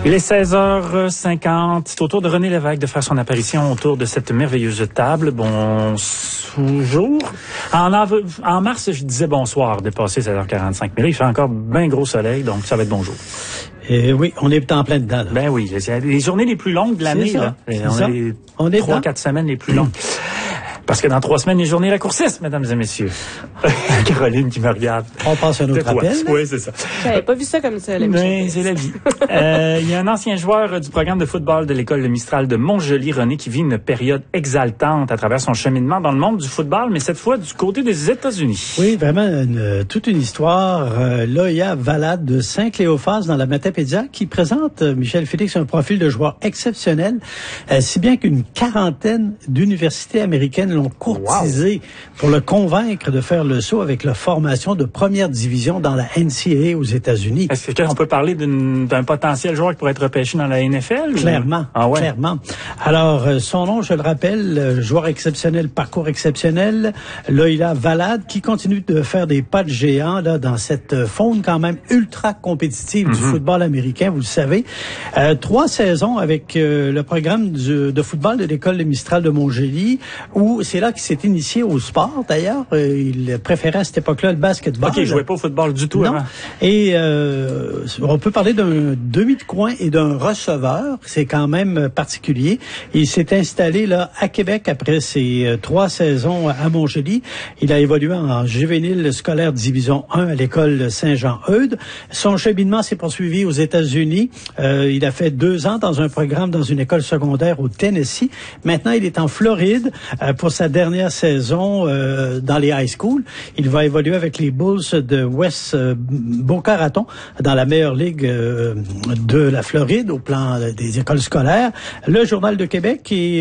Il est 16h50. C'est au tour de René Lévesque de faire son apparition autour de cette merveilleuse table. Bonjour. En mars, je disais bonsoir, dépassé 16h45. Mais là, il fait encore bien gros soleil, donc ça va être bonjour. Oui, on est en plein dedans. Là. Ben oui, c'est les journées les plus longues de l'année. Là. On est 3-4 semaines les plus longues. Parce que dans 3 semaines, les journées raccourcissent, mesdames et messieurs. Caroline qui me regarde. On passe à un autre appel. Oui, c'est ça. J'avais pas vu ça comme ça. Mais c'est la vie. Il y a un ancien joueur du programme de football de l'école de Mistral de Montjoly, René, qui vit une période exaltante à travers son cheminement dans le monde du football, mais cette fois du côté des États-Unis. Oui, vraiment toute une histoire. Là, il y a Valade de Saint-Cléophas dans la Matapédia qui présente, Michel Félix, un profil de joueur exceptionnel, si bien qu'une quarantaine d'universités américaines l'ont courtisé pour le convaincre de faire le saut avec la formation de première division dans la NCAA aux États-Unis. Est-ce qu'on peut parler d'un potentiel joueur qui pourrait être repêché dans la NFL? Clairement, clairement. Alors, son nom, je le rappelle, joueur exceptionnel, parcours exceptionnel. Là, il a Valade qui continue de faire des pas de géant là dans cette faune quand même ultra compétitive du football américain, vous le savez. 3 saisons avec le programme de football de l'école de Mistral de Montjoly, où c'est là qu'il s'est initié au sport, d'ailleurs. Il préférait à cette époque-là le basketball. OK, il jouait pas au football du tout avant. Et on peut parler d'un demi de coin et d'un receveur. C'est quand même particulier. Il s'est installé là à Québec après ses 3 saisons à Montjoly. Il a évolué en juvénile scolaire division 1 à l'école Saint-Jean-Eudes. Son cheminement s'est poursuivi aux États-Unis. Il a fait 2 ans dans un programme dans une école secondaire au Tennessee. Maintenant, il est en Floride pour sa dernière saison dans les high schools. Il va évoluer avec les Bulls de West Boca Raton dans la meilleure ligue de la Floride au plan des écoles scolaires. Le Journal de Québec et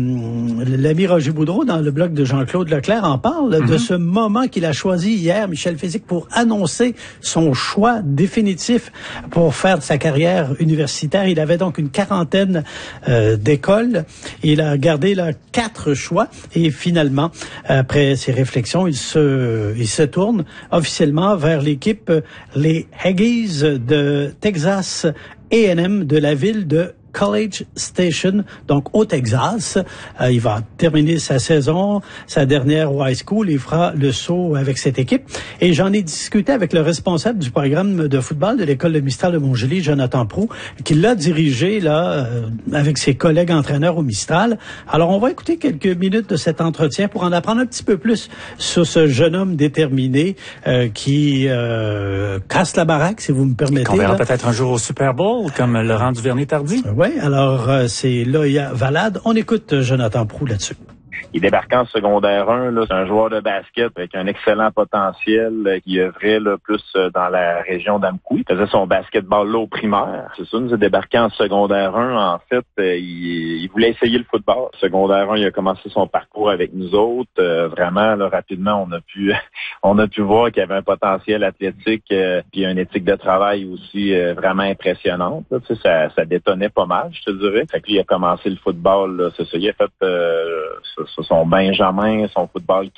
l'ami Roger Boudreau dans le blog de Jean-Claude Leclerc en parle de ce moment qu'il a choisi hier, Michel Félix, pour annoncer son choix définitif pour faire sa carrière universitaire. Il avait donc une quarantaine d'écoles. Il a gardé là 4 choix et finalement, après ses réflexions, il se tourne officiellement vers l'équipe, les Aggies de Texas A&M de la ville de College Station, donc au Texas. Il va terminer sa saison, sa dernière au high school. Il fera le saut avec cette équipe. Et j'en ai discuté avec le responsable du programme de football de l'école de Mistral de Montjoly, Jonathan Proulx, qui l'a dirigé là avec ses collègues entraîneurs au Mistral. Alors, on va écouter quelques minutes de cet entretien pour en apprendre un petit peu plus sur ce jeune homme déterminé qui casse la baraque, si vous me permettez. Qu'on verra peut-être un jour au Super Bowl, comme Laurent Duvernay-Tardy. Oui, alors c'est là, il y a Valade. On écoute Jonathan Proulx là-dessus. Il débarquait en secondaire 1, là, c'est un joueur de basket avec un excellent potentiel qui œuvrait là, plus dans la région d'Amqui. Il faisait son basketball là au primaire. C'est ça, nous a débarqué en secondaire 1. En fait, il voulait essayer le football. Secondaire 1, il a commencé son parcours avec nous autres. Vraiment, là, rapidement, on a pu voir qu'il y avait un potentiel athlétique puis une éthique de travail aussi vraiment impressionnante. Là. Tu sais, ça détonnait pas mal, je te dirais. Fait que lui, il a commencé le football, là, c'est ça. Il a fait son Benjamin, son football